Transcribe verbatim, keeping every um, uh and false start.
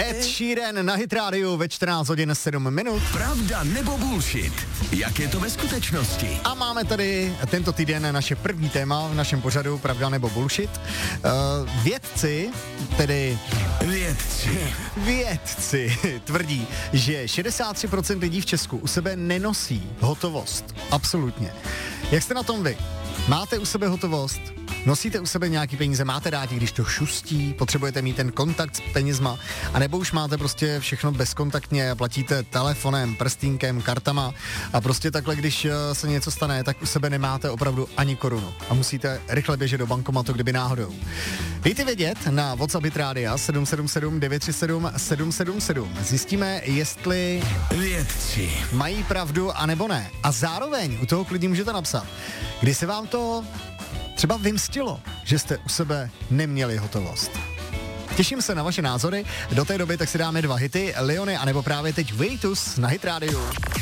Ed Sheeran na Hit Radio ve čtrnáct hodin sedm minut. Pravda nebo bullshit? Jak je to ve skutečnosti? A máme tady tento týden naše první téma v našem pořadu Pravda nebo bullshit. Uh, vědci, tedy... Vědci. Vědci tvrdí, že šedesát tři procent lidí v Česku u sebe nenosí hotovost. Absolutně. Jak jste na tom vy? Máte u sebe hotovost? Nosíte u sebe nějaký peníze? Máte rádi, když to šustí? Potřebujete mít ten kontakt s penězma? A nebo už máte prostě všechno bezkontaktně a platíte telefonem, prstínkem, kartama a prostě takhle, když se něco stane, tak u sebe nemáte opravdu ani korunu a musíte rychle běžet do bankomatu, kdyby náhodou. Dejte vědět na WhatsApp Hit Rádia sedm sedm sedm devět tři sedm sedm sedm sedm. Zjistíme, jestli Vědci mají pravdu a nebo ne. A zároveň u toho klidně můžete napsat, kdy se vám to třeba vymstilo, že jste u sebe neměli hotovost. Těším se na vaše názory. Do té doby tak si dáme dva hity, Leony, anebo právě teď Waitus na Hit Radio.